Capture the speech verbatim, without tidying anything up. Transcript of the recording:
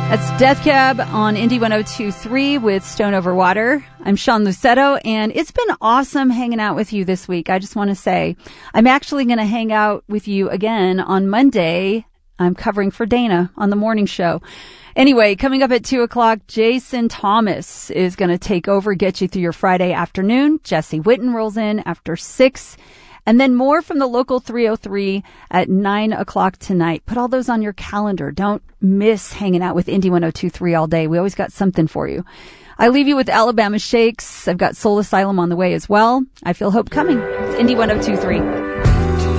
That's Death Cab on Indy one oh two point three with Stone Over Water. I'm Sean Lucetto, and it's been awesome hanging out with you this week. I just want to say I'm actually going to hang out with you again on Monday. I'm covering for Dana on the morning show. Anyway, coming up at two o'clock, Jason Thomas is going to take over, get you through your Friday afternoon. Jesse Witten rolls in after six. And then more from the local three oh three at nine o'clock tonight. Put all those on your calendar. Don't miss hanging out with Indy one oh two point three all day. We always got something for you. I leave you with Alabama Shakes. I've got Soul Asylum on the way as well. I Feel Hope Coming. It's Indy one oh two point three.